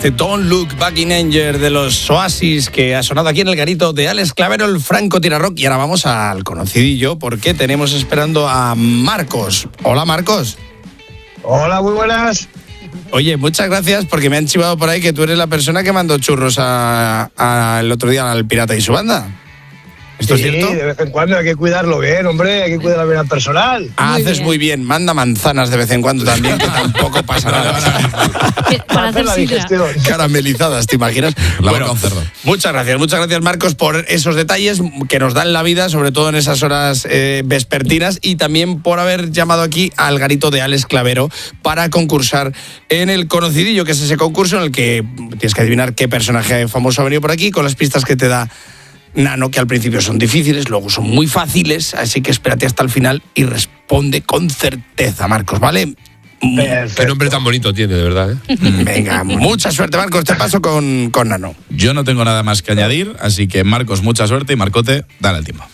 Don't Look Back in Anger de los Oasis, que ha sonado aquí en el garito de Alex Clavero, el Franco Tirarrock. Y ahora vamos al conocidillo, porque tenemos esperando a Marcos. Hola, Marcos. Hola, muy buenas. Oye, muchas gracias, porque me han chivado por ahí que tú eres la persona que mandó churros el otro día al Pirata y su banda. ¿Esto es cierto? Sí, de vez en cuando hay que cuidarlo bien, hombre, hay que cuidarlo bien al personal. Haces muy bien. Manda manzanas de vez en cuando también, que tampoco pasa nada. Para hacer la sidra. digestión. Caramelizadas, ¿te imaginas? Bueno, con cerdo. Muchas gracias Marcos por esos detalles que nos dan la vida, sobre todo en esas horas vespertinas, y también por haber llamado aquí al garito de Alex Clavero para concursar en el conocidillo, que es ese concurso en el que tienes que adivinar qué personaje famoso ha venido por aquí con las pistas que te da Nano, que al principio son difíciles, luego son muy fáciles, así que espérate hasta el final y responde con certeza, Marcos, ¿vale? Perfecto. Qué nombre tan bonito tiene, de verdad, ¿eh? Venga, mucha suerte, Marcos, te paso con Nano. Yo no tengo nada más que añadir, así que Marcos, mucha suerte, y Marcote, dale el tiempo.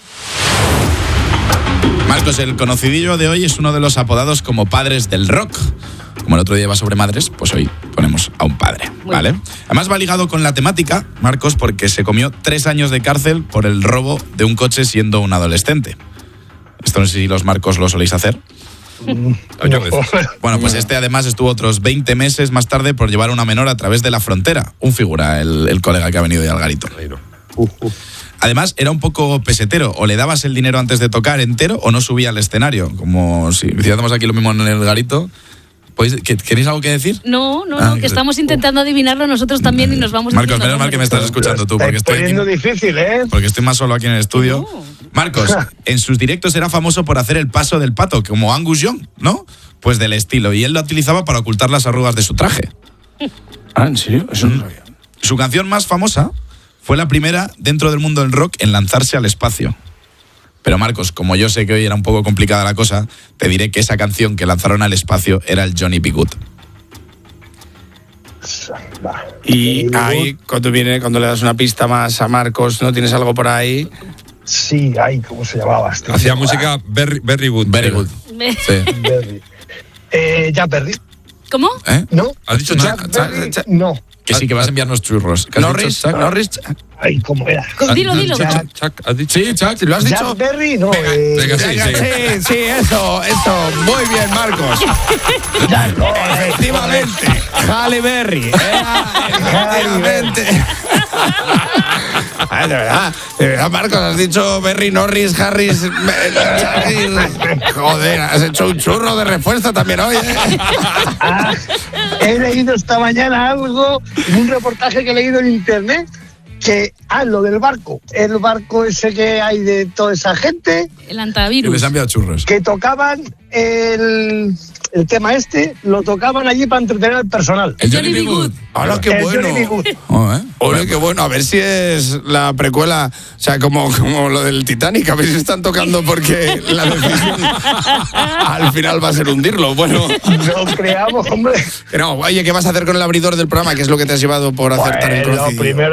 Marcos, el conocidillo de hoy es uno de los apodados como padres del rock. Como el otro día iba sobre madres, pues hoy ponemos a un padre, ¿vale? Además va ligado con la temática, Marcos, porque se comió 3 años de cárcel por el robo de un coche siendo un adolescente. Esto no sé si los Marcos lo soléis hacer. Bueno, pues este además estuvo otros 20 meses más tarde por llevar a una menor a través de la frontera. Un figura, el colega que ha venido de Algarito. Además, era un poco pesetero. O le dabas el dinero antes de tocar entero o no subía al escenario. Como si hiciéramos aquí lo mismo en el garito. ¿Queréis algo que decir? No, que estamos intentando adivinarlo nosotros también y nos vamos Marcos, diciendo menos mal que me estás escuchando tú, porque estoy poniendo difícil, ¿eh? Porque estoy más solo aquí en el estudio. Marcos, en sus directos era famoso por hacer el paso del pato, como Angus Young, ¿no? Pues del estilo, y él lo utilizaba para ocultar las arrugas de su traje. Ah, ¿en serio? Eso no sabía. Su canción más famosa fue la primera dentro del mundo del rock en lanzarse al espacio. Pero Marcos, como yo sé que hoy era un poco complicada la cosa, te diré que esa canción que lanzaron al espacio era el Johnny B. Good. Y ahí, cuando le das una pista más a Marcos, ¿no? ¿Tienes algo por ahí? Sí, ay, ¿cómo se llamaba? Hacía música very good. Very good. Sí. Berry. Jack Berry. ¿Cómo? ¿No? ¿Has dicho Jack Berry, no. Que sí, que vas a enviarnos churros. Norris. Ay, ¿cómo era? Dilo. Chuck, ¿has dicho? Sí, Chuck, ¿lo has dicho? Jack Berry, no. Venga, sí. Sí, eso. Muy bien, Marcos. Efectivamente. Halle Berry. Efectivamente. Ay, de verdad, Marcos, has dicho Berry, Norris, Harris. Joder, has hecho un churro de respuesta también hoy, ¿eh? He leído esta mañana algo en un reportaje que he leído en internet que lo del barco, el barco ese que hay de toda esa gente El Que antivirus. les han enviado churros. que tocaban el tema lo tocaban allí para entretener al personal. El Johnny B. Good. Hola, qué El Johnny B. bueno. Good. Oye, qué bueno. A ver si es la precuela, o sea, como lo del Titanic. A ver si están tocando porque la decisión al final va a ser hundirlo. Bueno. No creamos, hombre. No, oye, ¿qué vas a hacer con el abridor del programa? ¿Qué es lo que te has llevado por acertar el Pues lo conocido? primero